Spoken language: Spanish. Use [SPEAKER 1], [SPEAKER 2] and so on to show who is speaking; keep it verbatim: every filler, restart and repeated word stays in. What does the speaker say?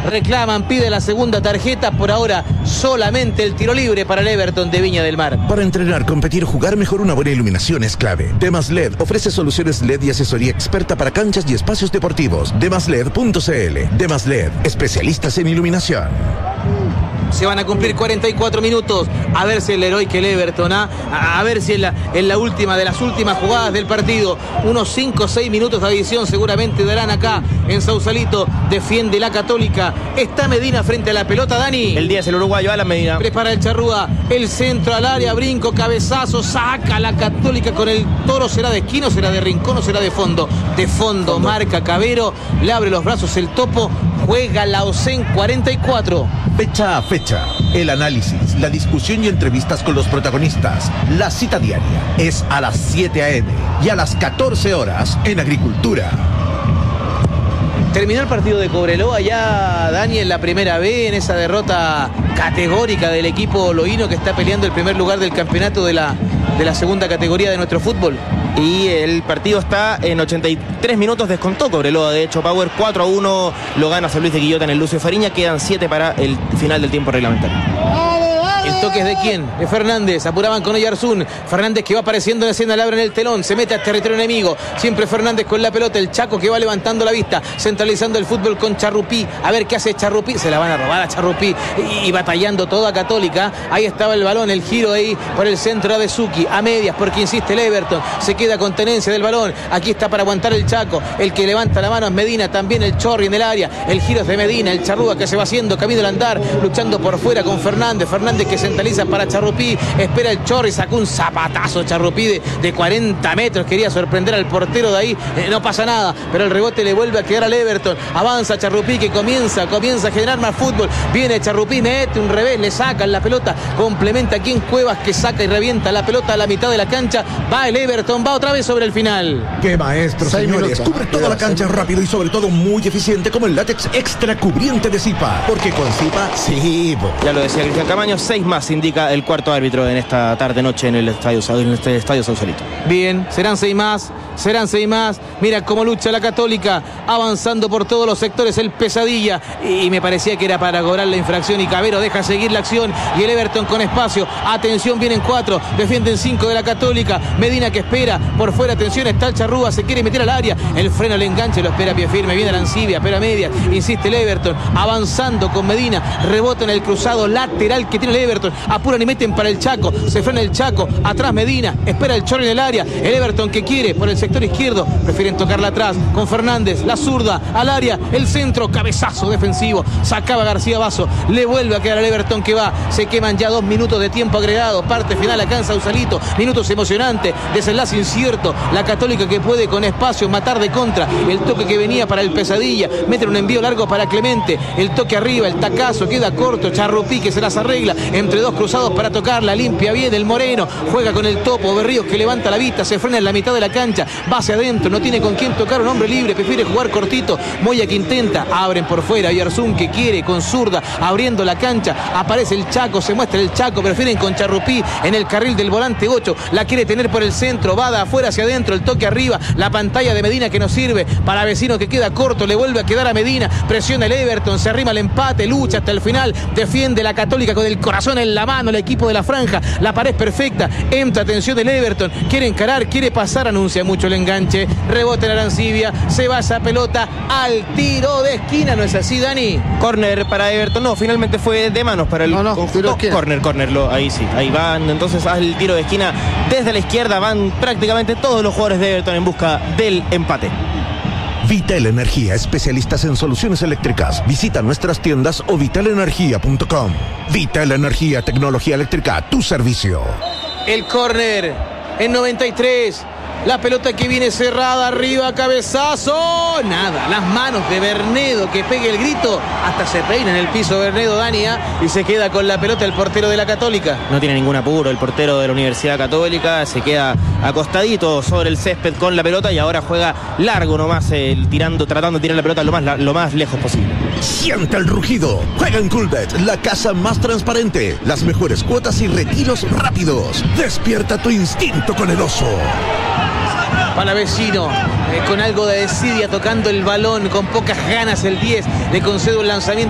[SPEAKER 1] reclaman, pide la segunda tarjeta. Por ahora solamente el tiro libre para el Everton de Viña del Mar.
[SPEAKER 2] Para entrenar, competir, jugar mejor, una buena iluminación es clave. Demas L E D ofrece soluciones L E D y asesoría experta para canchas y espacios deportivos. demas led punto cl. Demas L E D, especialistas en iluminación.
[SPEAKER 1] Se van a cumplir cuarenta y cuatro minutos. A ver si el héroe que el Everton, ¿ah? a, a ver si en la, en la última de las últimas jugadas del partido, unos cinco o seis minutos de adición seguramente darán acá en Sausalito. Defiende la Católica. Está Medina frente a la pelota, Dani.
[SPEAKER 3] El diez, el uruguayo, Alan Medina.
[SPEAKER 1] Prepara el Charrúa, el centro al área, brinco, cabezazo, saca la Católica con el toro. ¿Será de esquina o será de rincón o será de fondo? De fondo, fondo. Marca Cabero, le abre los brazos el Topo. Juega la O C E N cuarenta y cuatro.
[SPEAKER 2] Fecha a fecha, el análisis, la discusión y entrevistas con los protagonistas. La cita diaria es a las siete a eme y a las catorce horas en Agricultura.
[SPEAKER 1] Terminó el partido de Cobreloa ya, Dani, en la primera B, en esa derrota categórica del equipo loíno que está peleando el primer lugar del campeonato de la, de la segunda categoría de nuestro fútbol.
[SPEAKER 3] Y el partido está en ochenta y tres minutos, descontó Cobreloa, de hecho Power cuatro a uno lo gana San Luis de Quillota en el Lucio Fariña, quedan siete para el final del tiempo reglamentario.
[SPEAKER 1] ¿El toque es de quién? De Fernández. Apuraban con Oyarzún. Fernández que va apareciendo en la escena, le abren el telón. Se mete al territorio enemigo. Siempre Fernández con la pelota. El Chaco que va levantando la vista. Centralizando el fútbol con Charrupí. A ver qué hace Charrupí. Se la van a robar a Charrupí. Y, y batallando toda Católica. Ahí estaba el balón. El giro ahí por el centro de Bezuki. A medias porque insiste el Everton. Se queda con tenencia del balón. Aquí está para aguantar el Chaco. El que levanta la mano es Medina. También el Chorri en el área. El giro es de Medina. El Charrúa que se va haciendo camino al andar. Luchando por fuera con Fernández. Fernández que centraliza para Charrupí, espera el Chorri, sacó un zapatazo Charrupí de, de cuarenta metros, quería sorprender al portero de ahí, eh, no pasa nada, pero el rebote le vuelve a quedar al Everton, avanza Charrupí que comienza, comienza a generar más fútbol, viene Charrupí, mete un revés, le sacan la pelota, complementa aquí en Cuevas que saca y revienta la pelota a la mitad de la cancha, va el Everton, va otra vez sobre el final.
[SPEAKER 2] ¡Qué maestro,
[SPEAKER 4] Seis
[SPEAKER 2] señores!
[SPEAKER 4] minutos.
[SPEAKER 2] Cubre toda la cancha rápido y sobre todo muy eficiente como el látex extra cubriente de Zipa, porque con Zipa, sí.
[SPEAKER 3] Ya lo decía Cristian Camaño, seis más indica el cuarto árbitro en esta tarde-noche en el estadio, en este estadio Sausalito.
[SPEAKER 1] Bien, serán seis más, serán seis más. Mira cómo lucha la Católica, avanzando por todos los sectores el Pesadilla. Y me parecía que era para cobrar la infracción y Cabero deja seguir la acción. Y el Everton con espacio. Atención, vienen cuatro, defienden cinco de la Católica. Medina que espera, por fuera, atención, está el Charrúa, se quiere meter al área. El freno, el enganche, lo espera a pie firme. Viene Arancibia, espera media, insiste el Everton, avanzando con Medina. Rebota en el cruzado lateral que tiene el Everton. Apuran y meten para el Chaco, se frena el Chaco, atrás Medina, espera el Chorri en el área, el Everton que quiere por el sector izquierdo, prefieren tocarla atrás, con Fernández, la zurda, al área, el centro, cabezazo defensivo, sacaba García Basso, le vuelve a quedar al Everton que va, se queman ya dos minutos de tiempo agregado, parte final acá en Sausalito, minutos emocionantes, desenlace incierto, la Católica que puede con espacio matar de contra, el toque que venía para el Pesadilla, meten un envío largo para Clemente, el toque arriba, el tacazo, queda corto, Charrupí que se las arregla, entre dos cruzados para tocar, la limpia bien el Moreno, juega con el Topo, Berríos que levanta la vista, se frena en la mitad de la cancha, va hacia adentro, no tiene con quién tocar, un hombre libre, prefiere jugar cortito, Moya que intenta, abren por fuera, Oyarzún que quiere, con zurda, abriendo la cancha, aparece el Chaco, se muestra el Chaco, prefieren con Charrupí en el carril del volante ocho, la quiere tener por el centro, va de afuera hacia adentro, el toque arriba, la pantalla de Medina que nos sirve, para Vecino que queda corto, le vuelve a quedar a Medina, presiona el Everton, se arrima el empate, lucha hasta el final, defiende la Católica con el corazón en la mano, el equipo de la franja, la pared perfecta, entra, atención del Everton, quiere encarar, quiere pasar, anuncia mucho el enganche, rebote en Arancibia, se va esa pelota al tiro de esquina, ¿no es así, Dani?
[SPEAKER 3] Corner para Everton, no, finalmente fue de manos para el
[SPEAKER 4] no, no,
[SPEAKER 3] conjunto. Corner, corner, lo, ahí sí, ahí van, entonces al tiro de esquina desde la izquierda, van prácticamente todos los jugadores de Everton en busca del empate.
[SPEAKER 2] Vital Energía, especialistas en soluciones eléctricas. Visita nuestras tiendas o vital energía punto com. Vital Energía, tecnología eléctrica a tu servicio.
[SPEAKER 1] El córner en noventa y tres. La pelota que viene cerrada, arriba, cabezazo. Nada, las manos de Bernedo que pegue el grito. Hasta se peina en el piso Bernedo, Dania, y se queda con la pelota el portero de la Católica.
[SPEAKER 3] No tiene ningún apuro el portero de la Universidad Católica. Se queda acostadito sobre el césped con la pelota y ahora juega largo nomás, eh, tirando, tratando de tirar la pelota lo más, lo más lejos posible.
[SPEAKER 2] Siente el rugido. Juega en Coolbet, la casa más transparente. Las mejores cuotas y retiros rápidos. Despierta tu instinto con el oso.
[SPEAKER 1] Para Vecino, eh, con algo de desidia, tocando el balón, con pocas ganas el diez, le concede un lanzamiento